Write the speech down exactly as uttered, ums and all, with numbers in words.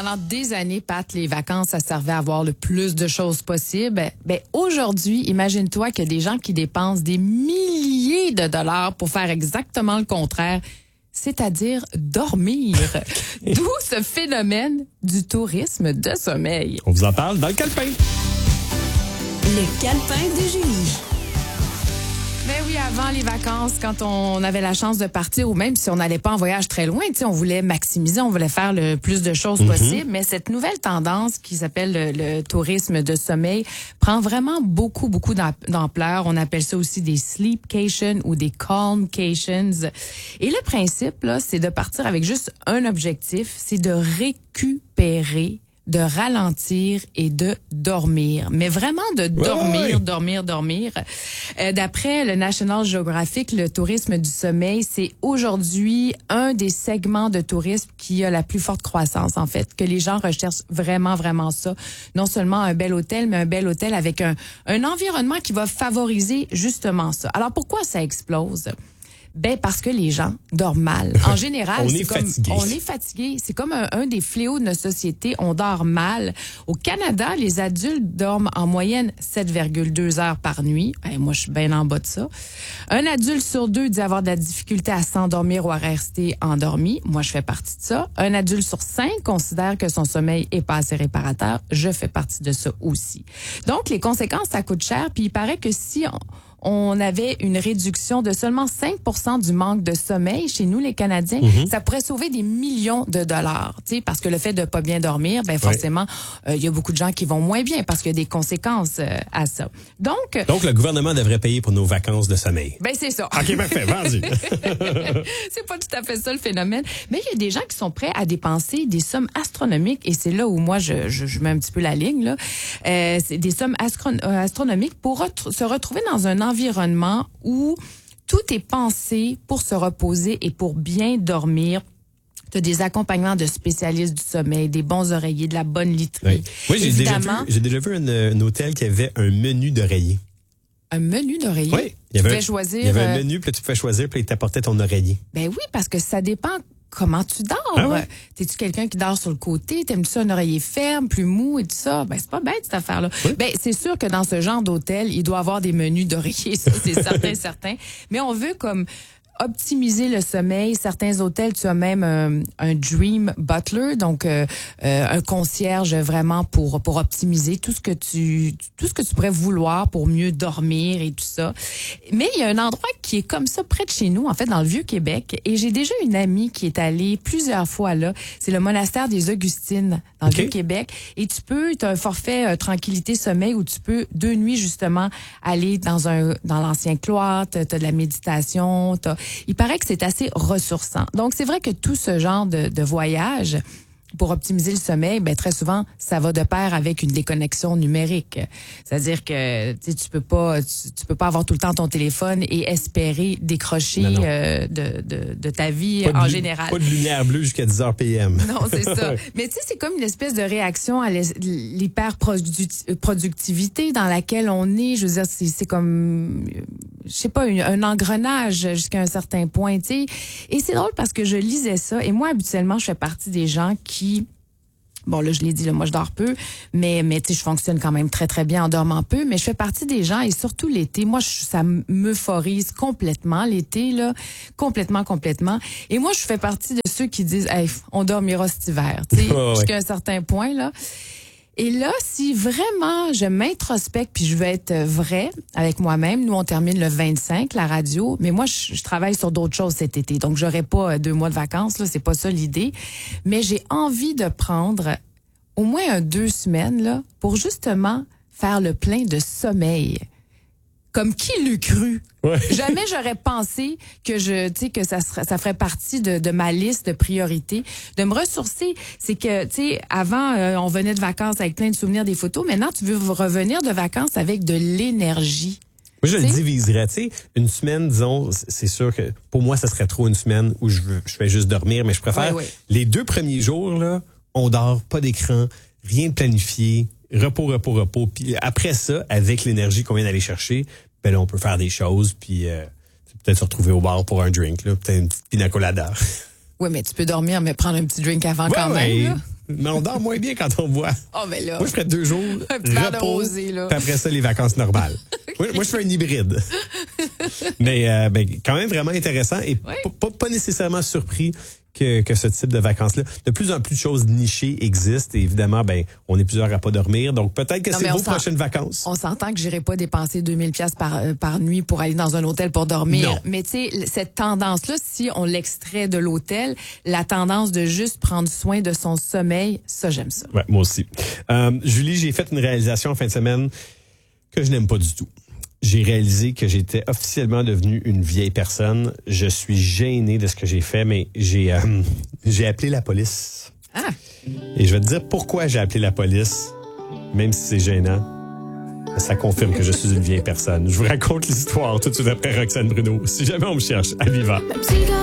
pendant des années, Pat, les vacances, ça servait à avoir le plus de choses possible. Ben, aujourd'hui, imagine-toi qu'il y a des gens qui dépensent des milliers de dollars pour faire exactement le contraire, c'est-à-dire dormir. D'où ce phénomène du tourisme de sommeil. On vous en parle dans le calepin. Le calepin de Julie. Mais oui, avant les vacances, quand on avait la chance de partir, ou même si on n'allait pas en voyage très loin, tu sais, on voulait maximiser, on voulait faire le plus de choses mm-hmm. possible. Mais cette nouvelle tendance qui s'appelle le, le tourisme de sommeil prend vraiment beaucoup, beaucoup d'ampleur. On appelle ça aussi des sleepcations ou des calmcations. Et le principe, là, c'est de partir avec juste un objectif, c'est de récupérer, de ralentir et de dormir. Mais vraiment de dormir, ouais. dormir, dormir. Euh, d'après le National Geographic, le tourisme du sommeil, c'est aujourd'hui un des segments de tourisme qui a la plus forte croissance, en fait, que les gens recherchent vraiment, vraiment ça. Non seulement un bel hôtel, mais un bel hôtel avec un, un environnement qui va favoriser justement ça. Alors, pourquoi ça explose? Ben parce que les gens dorment mal. En général, on c'est est comme fatigué. on est fatigué. C'est comme un, un des fléaux de notre société. On dort mal. Au Canada, les adultes dorment en moyenne sept virgule deux heures par nuit. Hey, moi, je suis bien en bas de ça. Un adulte sur deux dit avoir de la difficulté à s'endormir ou à rester endormi. Moi, je fais partie de ça. Un adulte sur cinq considère que son sommeil est pas assez réparateur. Je fais partie de ça aussi. Donc, les conséquences, ça coûte cher. Puis il paraît que si on on avait une réduction de seulement cinq pour cent du manque de sommeil chez nous, les Canadiens, mm-hmm. ça pourrait sauver des millions de dollars. Tu sais, parce que le fait de pas bien dormir, ben forcément, il ouais. euh, y a beaucoup de gens qui vont moins bien parce qu'il y a des conséquences euh, à ça. Donc, Donc, le gouvernement devrait payer pour nos vacances de sommeil. Ben c'est ça. OK, parfait, vas-y. C'est pas tout à fait ça le phénomène. Mais il y a des gens qui sont prêts à dépenser des sommes astronomiques, et c'est là où moi, je, je, je mets un petit peu la ligne, là. Euh, c'est des sommes astro- euh, astronomiques pour ret- se retrouver dans un environnement environnement où tout est pensé pour se reposer et pour bien dormir. Tu as des accompagnements de spécialistes du sommeil, des bons oreillers, de la bonne literie. Oui, oui j'ai, déjà vu, j'ai déjà vu un, un hôtel qui avait un menu d'oreiller. Un menu d'oreiller? Oui. Tu pouvais choisir. Il y avait un menu, puis là, tu pouvais choisir, puis il t'apportait ton oreiller. Ben oui, parce que ça dépend comment tu dors. Ah ouais? T'es-tu quelqu'un qui dort sur le côté? T'aimes-tu ça un oreiller ferme, plus mou et tout ça? Ben, c'est pas bête, cette affaire-là. Oui. Ben, c'est sûr que dans ce genre d'hôtel, il doit y avoir des menus d'oreiller. Ça, c'est certain, certain. Mais on veut comme optimiser le sommeil. Certains hôtels, tu as même un, un dream butler, donc euh, euh, un concierge vraiment pour pour optimiser tout ce que tu tout ce que tu pourrais vouloir pour mieux dormir et tout ça. Mais il y a un endroit qui est comme ça près de chez nous, en fait dans le Vieux-Québec, et j'ai déjà une amie qui est allée plusieurs fois là. C'est le monastère des Augustines dans okay. le Vieux-Québec, et tu peux, tu as un forfait euh, tranquillité sommeil où tu peux deux nuits justement aller dans un dans l'ancien cloître, tu as de la méditation, t'as il paraît que c'est assez ressourçant. Donc, c'est vrai que tout ce genre de, de voyage, pour optimiser le sommeil, ben très souvent, ça va de pair avec une déconnexion numérique. C'est-à-dire que tu tu peux pas, tu, tu peux pas avoir tout le temps ton téléphone et espérer décrocher non, non. Euh, de, de, de ta vie pas en de, général. Pas de lumière bleue jusqu'à dix heures P M. Non, c'est ça. Mais tu sais, c'est comme une espèce de réaction à l'hyper-productivité dans laquelle on est. Je veux dire, c'est, c'est comme, je sais pas, une, un engrenage jusqu'à un certain point, tu sais. Et c'est drôle parce que je lisais ça, et moi, habituellement, je fais partie des gens qui Bon, là, je l'ai dit, là, moi, je dors peu, mais, mais tu sais, je fonctionne quand même très, très bien en dormant peu, mais je fais partie des gens, et surtout l'été, moi, je, ça m'euphorise complètement, l'été, là, complètement, complètement. Et moi, je fais partie de ceux qui disent, hey, on dormira cet hiver, tu sais, oh, jusqu'à ouais. un certain point, là. Et là, si vraiment je m'introspecte puis je veux être vrai avec moi-même, nous on termine le vingt-cinq la radio, mais moi je, je travaille sur d'autres choses cet été, donc j'aurai pas deux mois de vacances là, c'est pas ça l'idée, mais j'ai envie de prendre au moins un deux semaines là pour justement faire le plein de sommeil. Comme qui l'eût cru? Ouais. Jamais j'aurais pensé que je, tu sais, que ça serait, ça ferait partie de, de ma liste de priorités, de me ressourcer. C'est que, tu sais, avant, euh, on venait de vacances avec plein de souvenirs, des photos. Maintenant, tu veux revenir de vacances avec de l'énergie. Moi, je t'sais? le diviserais, tu sais, une semaine, disons, c'est sûr que pour moi, ça serait trop une semaine où je veux, je fais juste dormir, mais je préfère ouais, ouais. les deux premiers jours, là, on dort, pas d'écran, rien de planifié. Repos, repos, repos. Puis après ça, avec l'énergie qu'on vient d'aller chercher, ben là, on peut faire des choses, puis euh, peut-être se retrouver au bar pour un drink, là, peut-être une petite pina colada. Oui, mais tu peux dormir, mais prendre un petit drink avant ouais, quand ouais. même. Là. Mais on dort moins bien quand on boit. Oh, mais là. Moi, je ferais deux jours un petit verre de repos, rosé, là. puis après ça, les vacances normales. moi, moi, je fais un hybride. Mais euh, ben, quand même vraiment intéressant et oui. pas, pas nécessairement surpris que, que ce type de vacances-là. De plus en plus de choses nichées existent et évidemment, ben, on est plusieurs à pas dormir. Donc, peut-être que non, c'est vos prochaines vacances. On s'entend que j'irai pas dépenser deux mille dollars par, euh, par nuit pour aller dans un hôtel pour dormir. Non. Mais tu sais, cette tendance-là, si on l'extrait de l'hôtel, la tendance de juste prendre soin de son sommeil, ça, j'aime ça. Ouais, moi aussi. Euh, Julie, j'ai fait une réalisation en fin de semaine que je n'aime pas du tout. J'ai réalisé que j'étais officiellement devenu une vieille personne. Je suis gêné de ce que j'ai fait, mais j'ai euh, j'ai appelé la police. Ah. Et je vais te dire pourquoi j'ai appelé la police, même si c'est gênant. Ça confirme que je suis une vieille personne. Je vous raconte l'histoire tout de suite après Roxane Bruno. Si jamais on me cherche, à Viva.